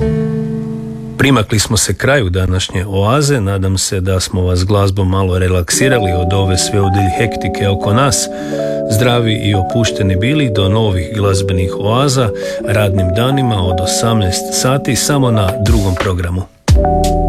Primakli smo se kraju današnje oaze, nadam se da smo vas glazbom malo relaksirali od ove sve udilj hektike oko nas, zdravi i opušteni bili do novih glazbenih oaza radnim danima od 18 sati samo na drugom programu.